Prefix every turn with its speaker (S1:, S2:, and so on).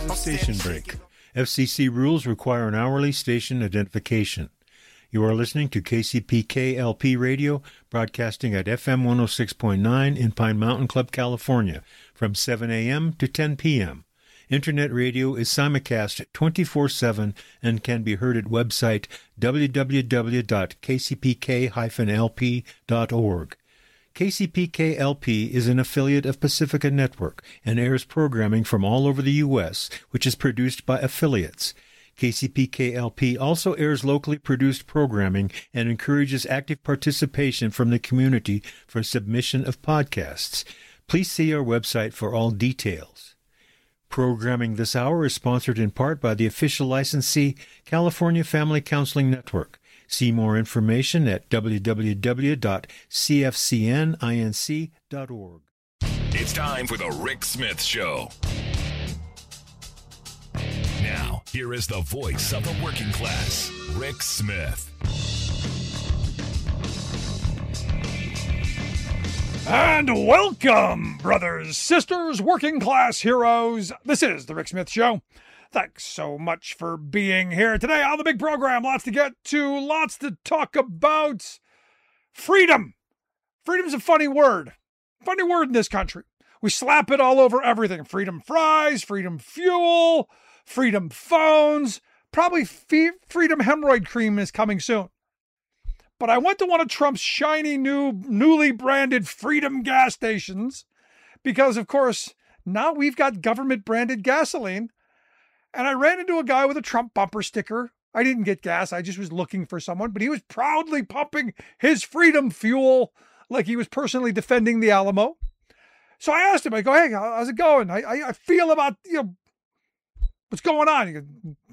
S1: Station break. FCC rules require an hourly station identification. You are listening to KCPK LP Radio, broadcasting at FM 106.9 in Pine Mountain Club, California, from 7 a.m. to 10 p.m. Internet radio is simulcast 24/7 and can be heard at website www.kcpk-lp.org. KCPK-LP is an affiliate of Pacifica Network and airs programming from all over the U.S., which is produced by affiliates. KCPK-LP also airs locally produced programming and encourages active participation from the community for submission of podcasts. Please see our website for all details. Programming this hour is sponsored in part by the official licensee, California Family Counseling Network. See more information at www.cfcninc.org.
S2: It's time for the Rick Smith Show. Now, here is the voice of the working class, Rick Smith.
S3: And welcome, brothers, sisters, working class heroes. This is the Rick Smith Show. Thanks so much for being here today on the big program. Lots to get to, lots to talk about. Freedom. Freedom's a funny word. Funny word in this country. We slap it all over everything. Freedom fries, freedom fuel, freedom phones. Probably freedom hemorrhoid cream is coming soon. But I went to one of Trump's shiny newly branded freedom gas stations because, of course, now we've got government-branded gasoline. And I ran into a guy with a Trump bumper sticker. I didn't get gas. I just was looking for someone. But he was proudly pumping his freedom fuel like he was personally defending the Alamo. So I asked him, I go, hey, how's it going? I feel about, what's going on? He goes,